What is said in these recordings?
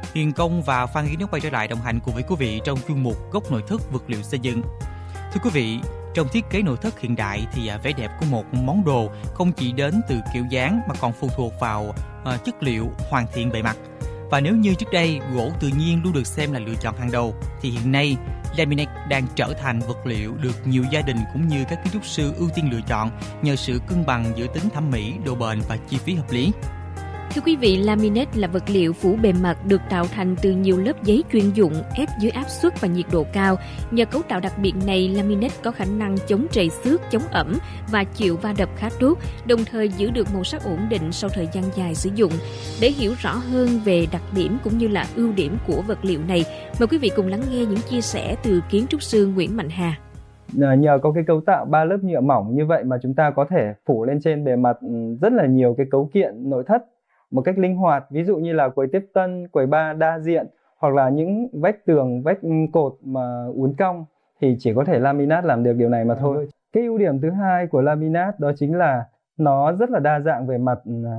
Hiền Công và Phan Yến đã quay trở lại đồng hành cùng với quý vị trong chuyên mục Góc nội thất vật liệu xây dựng. Thưa quý vị, trong thiết kế nội thất hiện đại thì vẻ đẹp của một món đồ không chỉ đến từ kiểu dáng mà còn phụ thuộc vào chất liệu hoàn thiện bề mặt. Và nếu như trước đây gỗ tự nhiên luôn được xem là lựa chọn hàng đầu, thì hiện nay laminate đang trở thành vật liệu được nhiều gia đình cũng như các kiến trúc sư ưu tiên lựa chọn nhờ sự cân bằng giữa tính thẩm mỹ, độ bền và chi phí hợp lý. Thưa quý vị, laminate là vật liệu phủ bề mặt được tạo thành từ nhiều lớp giấy chuyên dụng ép dưới áp suất và nhiệt độ cao. Nhờ cấu tạo đặc biệt này, laminate có khả năng chống trầy xước, chống ẩm và chịu va đập khá tốt, đồng thời giữ được màu sắc ổn định sau thời gian dài sử dụng. Để hiểu rõ hơn về đặc điểm cũng như là ưu điểm của vật liệu này, mời quý vị cùng lắng nghe những chia sẻ từ kiến trúc sư Nguyễn Mạnh Hà. Nhờ có cái cấu tạo 3 lớp nhựa mỏng như vậy mà chúng ta có thể phủ lên trên bề mặt rất là nhiều cái cấu kiện nội thất một cách linh hoạt, ví dụ như là quầy tiếp tân, quầy bar đa diện hoặc là những vách tường, vách cột mà uốn cong thì chỉ có thể laminate làm được điều này mà thôi. Cái ưu điểm thứ hai của laminate đó chính là nó rất là đa dạng về mặt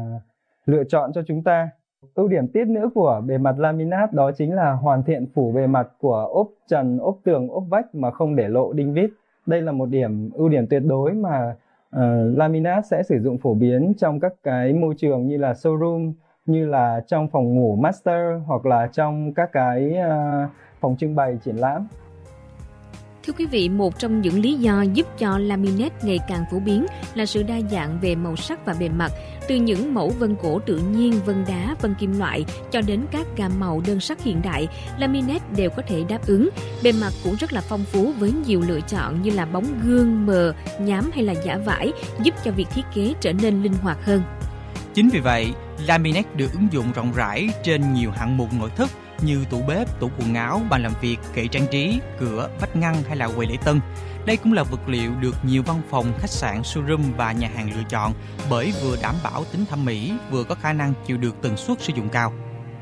lựa chọn cho chúng ta. Ưu điểm tiếp nữa của bề mặt laminate đó chính là hoàn thiện phủ bề mặt của ốp trần, ốp tường, ốp vách mà không để lộ đinh vít. Đây là một ưu điểm tuyệt đối mà laminate sẽ sử dụng phổ biến trong các cái môi trường như là showroom, như là trong phòng ngủ master hoặc là trong các cái phòng trưng bày triển lãm. Thưa quý vị, một trong những lý do giúp cho laminate ngày càng phổ biến là sự đa dạng về màu sắc và bề mặt, từ những mẫu vân gỗ tự nhiên, vân đá, vân kim loại cho đến các gam màu đơn sắc hiện đại, laminate đều có thể đáp ứng. Bề mặt cũng rất là phong phú với nhiều lựa chọn như là bóng gương, mờ, nhám hay là giả vải, giúp cho việc thiết kế trở nên linh hoạt hơn. Chính vì vậy, laminate được ứng dụng rộng rãi trên nhiều hạng mục nội thất như tủ bếp, tủ quần áo, bàn làm việc, kệ trang trí, cửa, vách ngăn hay là quầy lễ tân. Đây cũng là vật liệu được nhiều văn phòng, khách sạn, showroom và nhà hàng lựa chọn bởi vừa đảm bảo tính thẩm mỹ, vừa có khả năng chịu được tần suất sử dụng cao.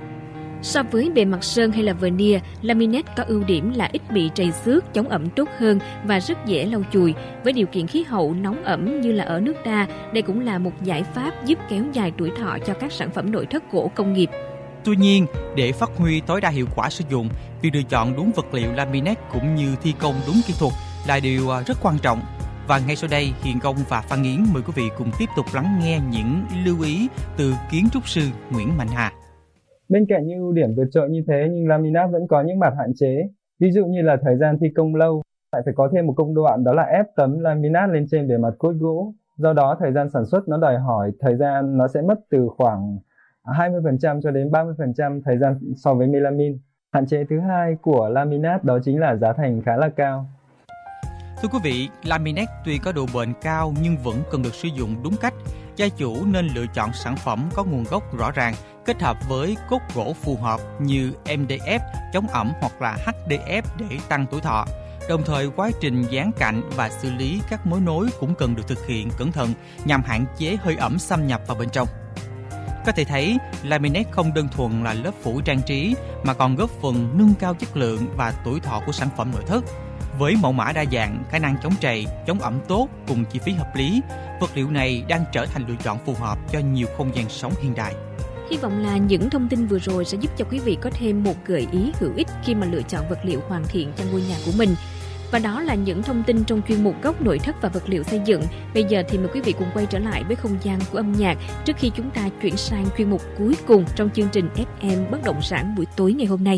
So với bề mặt sơn hay là veneer, laminate có ưu điểm là ít bị trầy xước, chống ẩm tốt hơn và rất dễ lau chùi. Với điều kiện khí hậu nóng ẩm như là ở nước ta, đây cũng là một giải pháp giúp kéo dài tuổi thọ cho các sản phẩm nội thất gỗ công nghiệp. Tuy nhiên, để phát huy tối đa hiệu quả sử dụng, việc lựa chọn đúng vật liệu laminate cũng như thi công đúng kỹ thuật là điều rất quan trọng. Và ngay sau đây, Hiền Công và Phan Yến mời quý vị cùng tiếp tục lắng nghe những lưu ý từ kiến trúc sư Nguyễn Mạnh Hà. Bên cạnh những ưu điểm vượt trội như thế, nhưng laminate vẫn có những mặt hạn chế. Ví dụ như là thời gian thi công lâu, lại phải có thêm một công đoạn đó là ép tấm laminate lên trên bề mặt cốt gỗ. Do đó, thời gian sản xuất nó đòi hỏi thời gian nó sẽ mất từ khoảng 20% cho đến 30% thời gian so với melamine. Hạn chế thứ hai của laminate đó chính là giá thành khá là cao. Thưa quý vị, laminate tuy có độ bền cao nhưng vẫn cần được sử dụng đúng cách. Gia chủ nên lựa chọn sản phẩm có nguồn gốc rõ ràng, kết hợp với cốt gỗ phù hợp như MDF chống ẩm hoặc là HDF để tăng tuổi thọ. Đồng thời, quá trình dán cạnh và xử lý các mối nối cũng cần được thực hiện cẩn thận nhằm hạn chế hơi ẩm xâm nhập vào bên trong. Có thể thấy, laminate không đơn thuần là lớp phủ trang trí mà còn góp phần nâng cao chất lượng và tuổi thọ của sản phẩm nội thất. Với mẫu mã đa dạng, khả năng chống trầy, chống ẩm tốt cùng chi phí hợp lý, vật liệu này đang trở thành lựa chọn phù hợp cho nhiều không gian sống hiện đại. Hy vọng là những thông tin vừa rồi sẽ giúp cho quý vị có thêm một gợi ý hữu ích khi mà lựa chọn vật liệu hoàn thiện cho ngôi nhà của mình. Và đó là những thông tin trong chuyên mục Góc nội thất và vật liệu xây dựng. Bây giờ thì mời quý vị cùng quay trở lại với không gian của âm nhạc trước khi chúng ta chuyển sang chuyên mục cuối cùng trong chương trình FM Bất động sản buổi tối ngày hôm nay.